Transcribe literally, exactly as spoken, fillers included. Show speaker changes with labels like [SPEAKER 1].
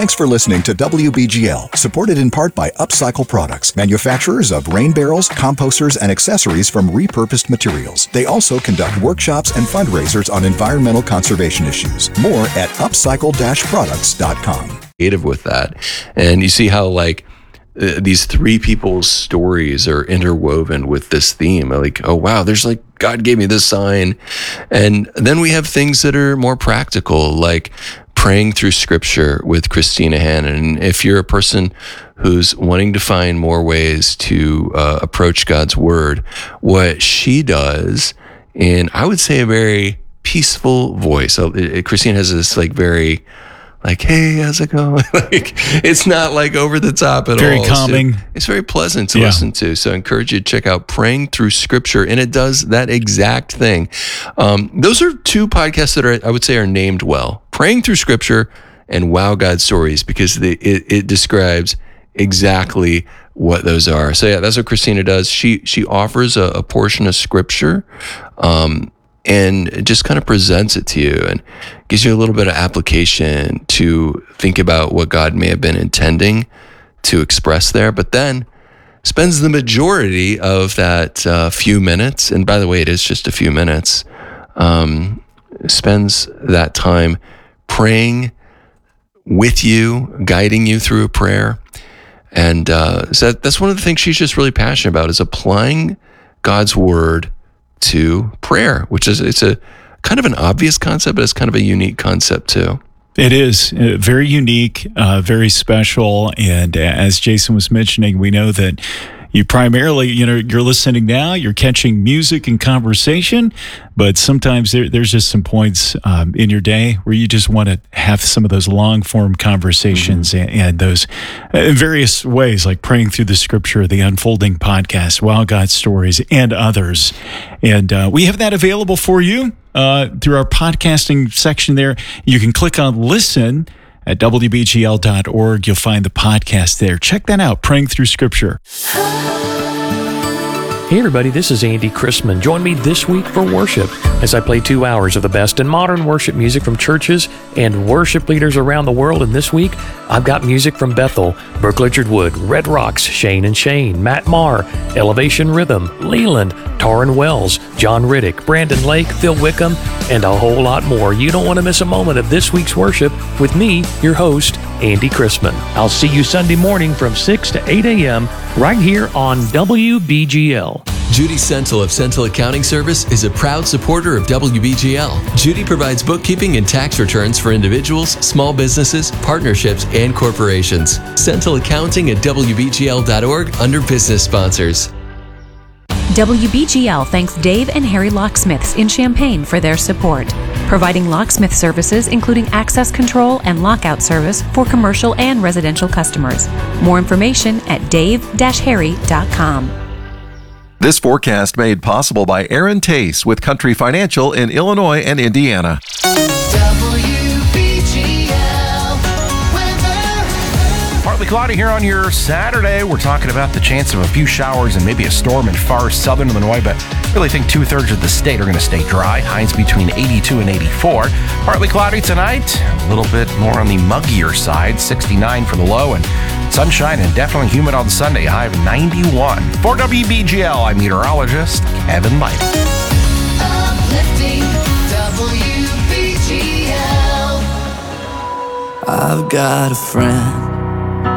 [SPEAKER 1] Thanks for listening to W B G L, supported in part by Upcycle Products, manufacturers of rain barrels, composters, and accessories from repurposed materials. They also conduct workshops and fundraisers on environmental conservation issues. More at upcycle dash products dot com.
[SPEAKER 2] Creative with that. And you see how like uh, these three people's stories are interwoven with this theme. Like, oh wow, there's like, God gave me this sign. And then we have things that are more practical, like praying through scripture with Christina Hannon. And if you're a person who's wanting to find more ways to uh, approach God's word, what she does in, I would say, a very peaceful voice. So it, it, Christina has this like very like, hey, how's it going? Like, it's not like over the top at
[SPEAKER 3] very
[SPEAKER 2] all.
[SPEAKER 3] Very calming.
[SPEAKER 2] So it's very pleasant to
[SPEAKER 3] yeah.
[SPEAKER 2] listen to. So I encourage you to check out Praying Through Scripture, and it does that exact thing. Um, those are two podcasts that are, I would say, are named well. Praying Through Scripture and Wow God Stories, because they, it, it describes exactly what those are. So yeah, that's what Christina does. She she offers a, a portion of Scripture, um, and it just kind of presents it to you and gives you a little bit of application to think about what God may have been intending to express there, but then spends the majority of that uh, few minutes, and by the way, it is just a few minutes, um, spends that time praying with you, guiding you through a prayer. And uh, so that's one of the things she's just really passionate about, is applying God's word to prayer, which is, it's a kind of an obvious concept, but it's kind of a unique concept too.
[SPEAKER 3] It is uh, very unique, uh, very special. And uh, as Jason was mentioning, we know that you primarily, you know, you're listening now, you're catching music and conversation, but sometimes there, there's just some points um, in your day where you just want to have some of those long form conversations mm-hmm. and, and those uh, in various ways, like praying through the scripture, the Unfolding Podcast, Wow God Stories, and others. And uh, we have that available for you uh, through our podcasting section there. You can click on listen at W B G L dot org. You'll find the podcast there. Check that out, Praying Through Scripture.
[SPEAKER 4] Hey everybody, this is Andy Christman. Join me this week for worship as I play two hours of the best in modern worship music from churches and worship leaders around the world. And this week, I've got music from Bethel, Brooke Lichard Wood, Red Rocks, Shane and Shane, Matt Maher, Elevation Rhythm, Leland, Taryn Wells, John Riddick, Brandon Lake, Phil Wickham, and a whole lot more. You don't want to miss a moment of this week's worship with me, your host, Andy Christman. I'll see you Sunday morning from six to eight a.m. right here on W B G L.
[SPEAKER 5] Judy Sentel of Sentel Accounting Service is a proud supporter of W B G L. Judy provides bookkeeping and tax returns for individuals, small businesses, partnerships, and corporations. Sentel Accounting at W B G L dot org under business sponsors.
[SPEAKER 6] W B G L thanks Dave and Harry Locksmiths in Champaign for their support, providing locksmith services including access control and lockout service for commercial and residential customers. More information at dave dash harry dot com.
[SPEAKER 7] This forecast made possible by Aaron Tace with Country Financial in Illinois and Indiana.
[SPEAKER 8] Partly cloudy here on your Saturday. We're talking about the chance of a few showers and maybe a storm in far southern Illinois, but really think two-thirds of the state are going to stay dry. Highs between eighty-two and eighty-four. Partly cloudy tonight. A little bit more on the muggier side. sixty-nine for the low, and sunshine and definitely humid on Sunday. High of ninety-one. For W B G L, I'm meteorologist Kevin Light.
[SPEAKER 9] Uplifting W B G L. I've got a friend